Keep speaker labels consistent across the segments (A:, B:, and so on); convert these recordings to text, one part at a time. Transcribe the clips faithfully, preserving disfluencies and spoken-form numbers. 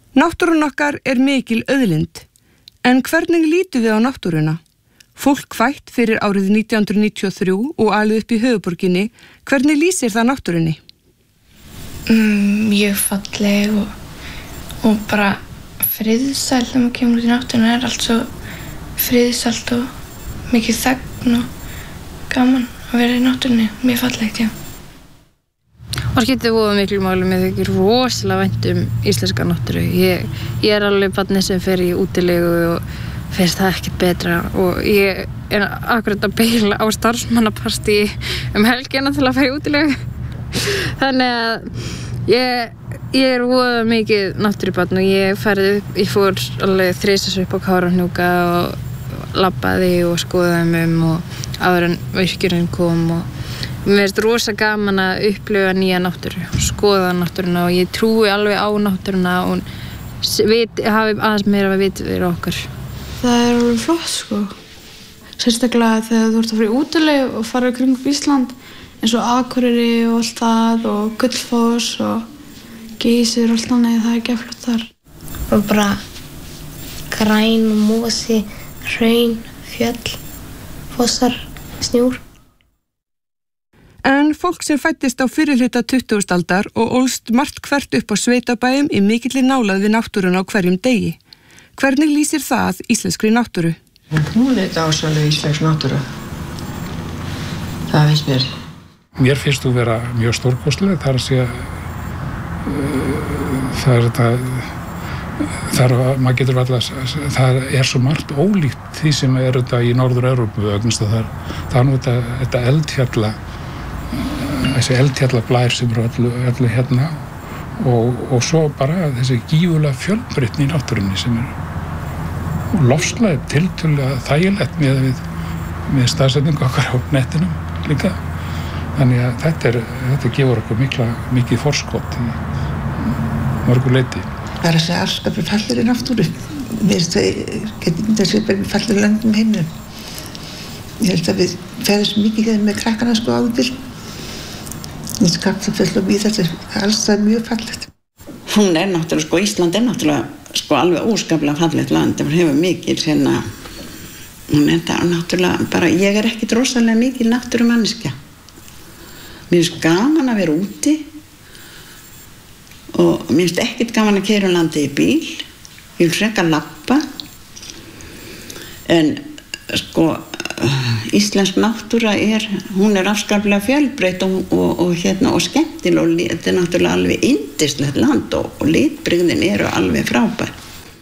A: Náttúran okkar er mikil auðlind, en hvernig lítum við á náttúruna? Fólk fætt fyrir árið nítján hundruð níutíu og þrjú og alið upp í höfuðborginni, hvernig lýsir það náttúrunni?
B: Mm, mjög falleg og, og bara friðsæl þegar maður kemur út í náttúruna, er allt svo friðsælt og mikið þegn og gaman að vera í náttúrunni, mjög fallegt, já.
C: Það skiptir voða miklu máli með þykir rosalega vænt um íslenska náttúru. Ég, ég er alveg barnið sem fer í útilegu og finnst það ekkert betra og ég er akkurat að beila á starfsmannapartí um helgina til að fara í útilegu. Þannig að ég, ég er voða mikið náttúrubarn og ég færði upp, ég fór alveg þrisvar upp á Kárahnjúka og labbaði og skoðaði um og áður en virkjurinn kom og mér finnst rosa gaman að upplifa nýja náttúru, skoða náttúruna og ég trúi alveg á náttúruna og vit, hafi aðeins meira að vita fyrir okkur.
D: Það er alveg flott sko. Sérstaklega þegar þú ert að fara í útileg og fara í kringum Ísland eins og Akureyri og allt það og Gullfoss og Geysir og allt annað, það er ekki flott þar.
B: Og bara græn, mosi, hraun, fjöll, fossar, snjór.
A: En fólk sem fæddist á fyrrihluta tuttugustu aldar og ólst margt hvert upp á sveitabæjum í mikilli nálægð við náttúruna á hverjum degi. Hvernig lýsir það íslenskri náttúru?
E: Hún er dásamleg íslensk náttúra. Það finnst mér.
F: Mér finnst þú vera mjög stórkostleg, það er að segja uh, það er þetta þar maður getur alltaf, það er svo margt ólíkt því sem er þetta í Norður-Evrópu vegna þess að það er, það er nú þetta, þetta eldfjalla þessi eldfjallablær sem eru öllu, öllu hérna og, og svo bara þessi gífulega fjölbreytni í náttúrunni sem er og lofslagið tiltölulega þægilegt með, við, með staðsetningu okkar á netinum líka þannig að þetta, er, þetta gefur okkur mikla, mikið forskot í mörgu leyti.
G: Það er að segja allskapur fallir í náttúru. Mér finnst það, getur myndið að svipa með fallir löndum heiminum. Ég held að við ferðum svo mikið hérna með krakkana sko áður fyrr. Við Skagafell og við þetta er alls það mjög fallegt.
H: Hún er náttúrulega, sko, Ísland er náttúrulega sko alveg óskaplega fallegt land. Það hefur mikið sérna, hún er það náttúrulega bara, ég er ekkit rosalega mikið náttúrumanneskja. Mér finnst gaman að vera úti og mér finnst ekkert gaman að keyra um landið í bíl. Ég vil frekar labba. En sko, íslensk náttúra er, hún er afskaplega fjölbreytt og, og, og, hérna, og skemmtileg og þetta er náttúrulega alveg yndislegt land og, og litbrigðin eru alveg frábær.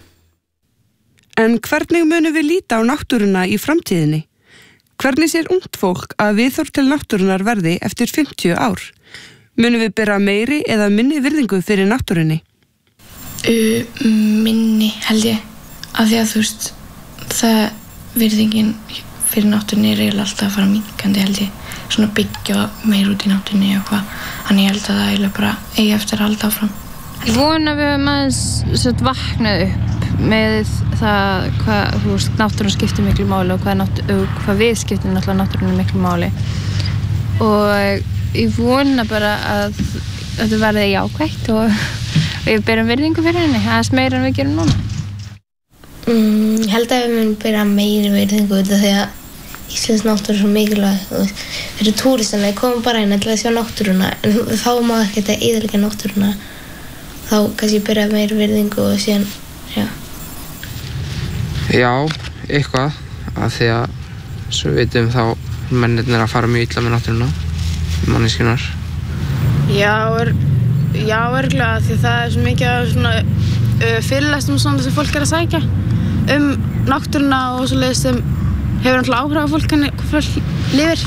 A: En hvernig munum við líta á náttúruna í framtíðinni? Hvernig sér ungt fólk að viðhorf til náttúrunar verði eftir fimmtíu ár? Munum við bera meiri eða minni virðingu fyrir náttúrunni?
B: Uh, minni held ég, af því að þú veist, það virðingin fyrir náttúrunni er eiginlega alltaf að fara minnkandi held ég, svona byggja meir út í náttúrunni og hvað, þannig ég held að það eiginlega bara eigi eftir að halda áfram.
C: Ég vona að við höfum aðeins svona vaknað upp með það hvað, þú veist, náttúrun skiptir miklu máli og hvað, nátt, hvað við skiptir náttúrulega náttúrunni miklu máli og ég vona bara að þetta verði jákvætt og, og ég berum virðingu fyrir henni, aðeins meira en við gerum núna.
B: Mm, ég held að við munum bera meiri virðingu út af því að íslensk náttúra er svo mikilvæg fyrir túristana, ég kom bara inn til að sjá náttúruna en þá má ekki þetta eyðileggja náttúruna þá kannski bera meiri virðingu og síðan, já.
I: Já, eitthvað, af því að svo vitum þá mennirnir að fara mjög illa með náttúruna, manneskjunar.
D: Já, er, já, örgulega, því það er svo mikið af svona uh, fyrirlestum og svona sem fólk er að sækja um náttúruna og svoleiðis sem hefur náttúrulega áhrif á fólk hvernig fólk lifir.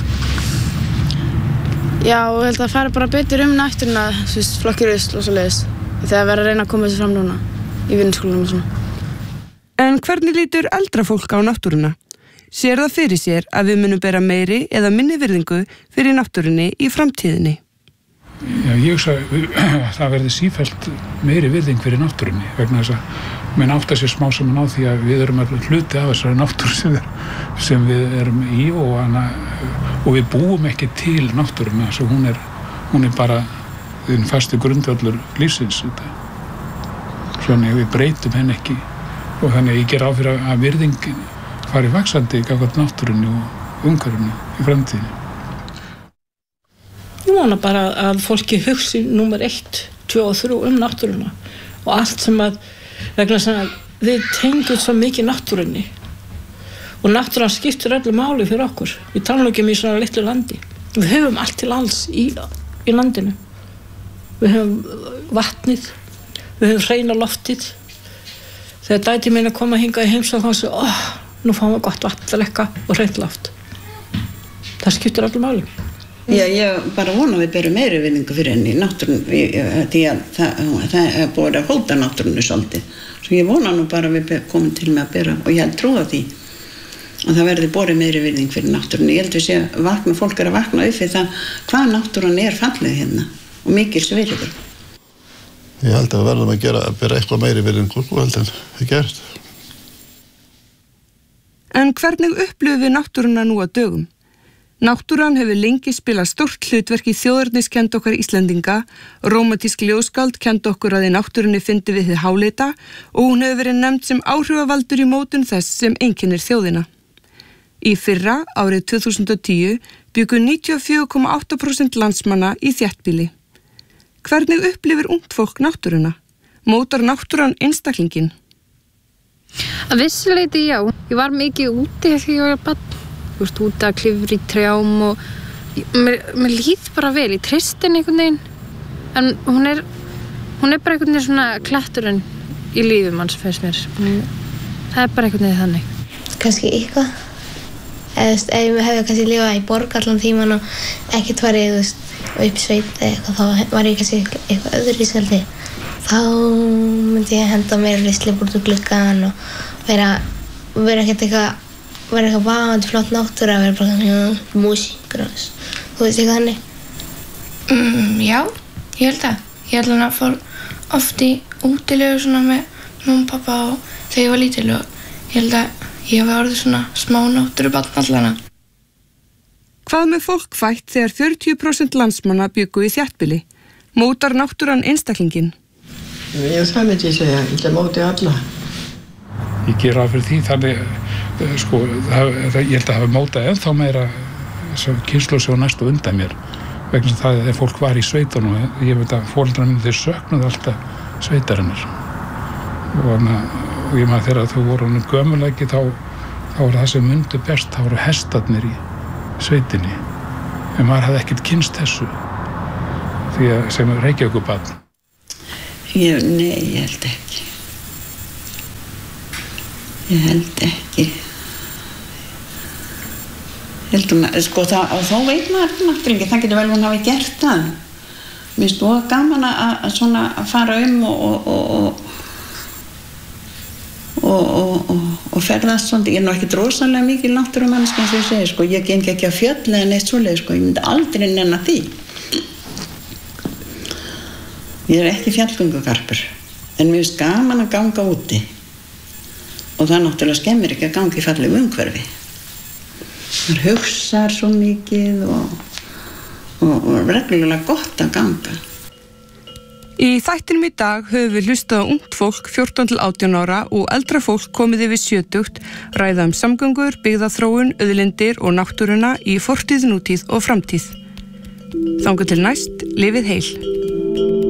D: Já, og ég held að það fara bara betur um náttúruna, þú veist, flokkir rusl og svoleiðis. Þegar verður að reyna að koma þessu fram núna í vinnuskólanum og svona.
A: En hvernig lítur eldra fólk á náttúruna? Sér það fyrir sér að við munum bera meiri eða minni virðingu fyrir náttúrunni í framtíðinni?
F: Já, ég sagði að það verði sífellt meiri virðing fyrir náttúrunni vegna þess að menn átta sér smá saman á því að við erum allir hluti af þessari náttúru sem við, sem við erum í og, hana, og við búum ekki til náttúruna, svo hún er, hún er bara þinn fasti grundvöllur lífsins. Svona við breytum henni ekki og þannig að ég ger á fyrir að virðing fari vaxandi gagnvart náttúrunni og umhverfinu í framtíðinni.
J: Ég vona bara að fólki hugsi númer eitt, tvö og þrjú um náttúruna og allt sem að vegna sem að við tengjum svo mikið náttúrunni og náttúran skiptir öllu máli fyrir okkur. Við talum ekki um í svona litlu landi. Við höfum allt til alls í, í landinu. Við höfum vatnið, við höfum hreina loftið. Þegar dæti mín að koma hingað í heimsókn og segja, óh, nú fáum við gott vatn að lekka og hreint loft. Það skiptir öllu máli.
H: Já, ég bara vona að við berum meiri virðingu fyrir henni í náttúrunni, því að það, það er búið að hóta náttúrunni svolítið. Svo ég vona nú bara að við komum til með að bera, og ég held trúa því, að það verði borið meiri virðing fyrir náttúrunni. Ég held við sé að vakna, fólk er að vakna upp fyrir það hvað náttúrunni er falleg hérna og mikil svirður.
K: Ég held að við verðum að gera, að bera eitthvað meiri virðingu og held en það gerst.
A: En hvernig upplifum við náttúruna nú á dögum? Náttúran hefur lengi spilað stórt hlutverk í þjóðerniskennd okkar Íslendinga, rómantísk ljóðskáld kenndi okkur að í náttúrunni fyndi við hið háleita og hún hefur verið nefnd sem áhrifavaldur í mótun þess sem einkennir þjóðina. Í fyrra, árið tvö þúsund og tíu, bjuggu níutíu og fjögur komma átta prósent landsmanna í þéttbýli. Hvernig upplifir ungt fólk náttúruna? Mótar náttúran einstaklingin?
C: Að vissu leyti já. Ég var mikið úti þegar ég var barn. Þú veist, út að klifra í trjám og mér, mér líð bara vel, ég treysti henni einhvern veginn en hún er, hún er bara einhvern veginn svona kletturinn í lífum hans finnst mér. Það er bara einhvern veginn þannig.
B: Kannski eitthvað. Eða, ef ég hefði kannski lifað í borg allan tíman og ekkert var ég, þú veist, upp í sveit eða eitthvað, þá var ég kannski eitthvað öðru í skaldi. Þá myndi ég henda mér risli búrt úr gluggan og vera, vera ekkert eitthvað var eitthvað báðandi flott náttúra að vera bara svona músík og þú veist eitthvað hannig?
L: Mm, já, ég held að. Ég held að hann fór oft í útilegu svona með mamma og pappa og þegar ég var lítil og ég held að ég hafi orðið svona smá náttúrubarn allana.
A: Hvað með fólk fætt þegar fjörutíu prósent landsmanna bjuggu í þéttbýli? Mótar náttúran einstaklingin?
E: Já, það myndi ég segja, ég ætla að móti alla.
F: Ég ger ráð fyrir því þannig sko, það, það, ég held að hafa mótað ennþá meira kynslóð sem næst og undan mér vegna það að fólk var í sveitunum ég veit að foreldrar minni þeir söknuðu alltaf sveitarinnar og, og ég maður þegar þau voru hann gömulæki þá, þá var það sem mundu best þá voru hestarnir í sveitinni en maður hafði ekkert kynst þessu því að sem Reykjavíkurbarn.
H: Ég, nei, ég held ekki ég held ekki Heldum, sko, það, og þá veit maður náttúrulega ekki, það getur vel hún hafi gert það. Mér finnst það gaman að, að, svona, að fara um og, og, og, og, og, og, og ferðast svona. Ég er nú ekki rosalega mikið náttúrumanniski eins og ég segi, sko. Ég geng ekki að fjöll eða neitt svoleið, sko. Ég myndi aldrei nenna því. Ég er ekki fjallgöngugarpur, en mér finnst gaman að ganga úti. Og það náttúrulega skemmir ekki að ganga í fallegu umhverfi. Það hugsar svo mikið og, og, og reglulega gott að ganga.
A: Í þættinum í dag höfum við hlustað á ungt fólk fjórtán til átján ára og eldra fólk komið yfir sjötugt, ræða um samgöngur, byggðaþróun, auðlindir og náttúruna í fortíð, nútíð og framtíð. Þangað til næst, lifið heil.